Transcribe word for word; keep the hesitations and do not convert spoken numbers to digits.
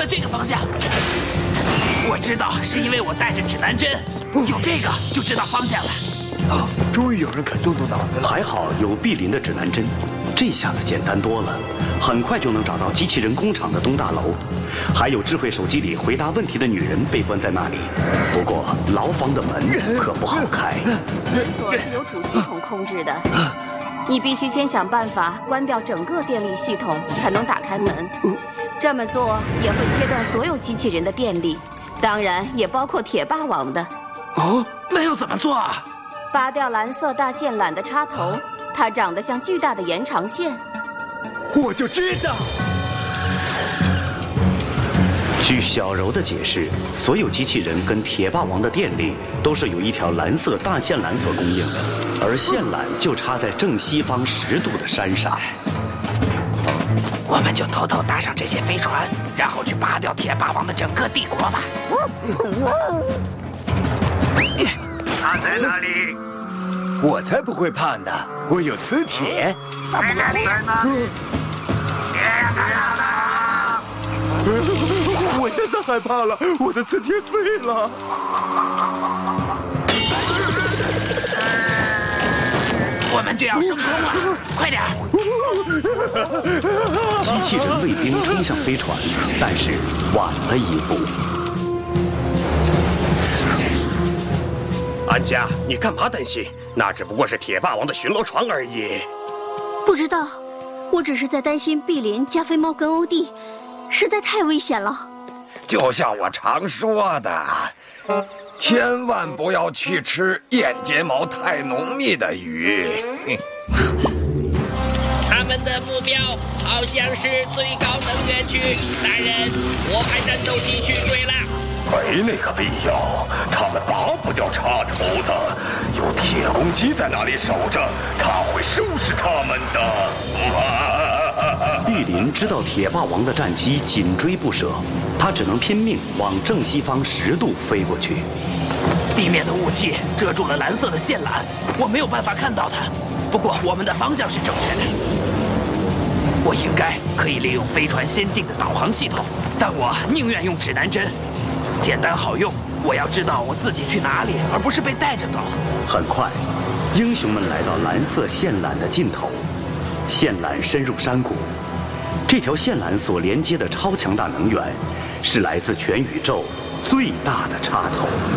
在这个方向。我知道，是因为我带着指南针，有这个就知道方向了。 啊，终于有人肯动动脑子了。 还好有碧林的指南针，这下子简单多了，很快就能找到机器人工厂的东大楼。还有智慧手机里回答问题的女人被关在那里。不过牢房的门可不好开。 门锁是由主系统控制的，你必须先想办法关掉整个电力系统，才能打开门。这么做也会切断所有机器人的电力，当然也包括铁霸王的。 哦，那要怎么做啊？ 拔掉蓝色大线缆的插头，它长得像巨大的延长线。 我就知道。 据小柔的解释，所有机器人跟铁霸王的电力都是有一条蓝色大线缆所供应的，而线缆就插在正西方十度的山上。 我们就偷偷搭上这些飞船，然后去拔掉铁霸王的整个帝国吧。 他在哪里？ 我才不会怕呢，我有磁铁。 他不在哪里？别来了！ 我现在害怕了，我的磁铁飞了。 我们就要升空了，快点！ 机器人卫兵冲向飞船，但是晚了一步。 安家，你干嘛担心？那只不过是铁霸王的巡逻船而已。 不知道，我只是在担心碧林、加菲猫跟欧弟，实在太危险了。 就像我常说的，千万不要去吃眼睫毛太浓密的鱼。 他们的目标好像是最高能源区，大人，我派战斗机去追了。 没那个必要，他们拔不掉插头的，有铁公鸡在那里守着，他会收拾他们的。 碧林知道铁霸王的战机紧追不舍，他只能拼命往正西方十度飞过去。 地面的雾气遮住了蓝色的线缆，我没有办法看到它。不过我们的方向是正确的，我应该可以利用飞船先进的导航系统，但我宁愿用指南针，简单好用。我要知道我自己去哪里，而不是被带着走。 很快，英雄们来到蓝色线缆的尽头，线缆深入山谷。这条线缆所连接的超强大能源，是来自全宇宙最大的插头。